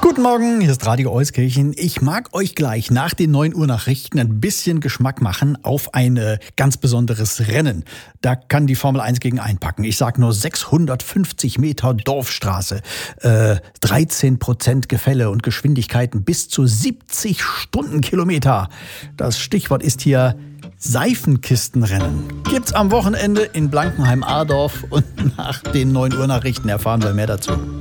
Guten Morgen, hier ist Radio Euskirchen. Ich mag euch gleich nach den 9 Uhr Nachrichten ein bisschen Geschmack machen auf ein ganz besonderes Rennen. Da kann die Formel 1 gegen einpacken. Ich sag nur 650 Meter Dorfstraße, 13% Gefälle und Geschwindigkeiten bis zu 70 Stundenkilometer. Das Stichwort ist hier Seifenkistenrennen. Gibt's am Wochenende in Blankenheim-Adorf und nach den 9 Uhr Nachrichten erfahren wir mehr dazu.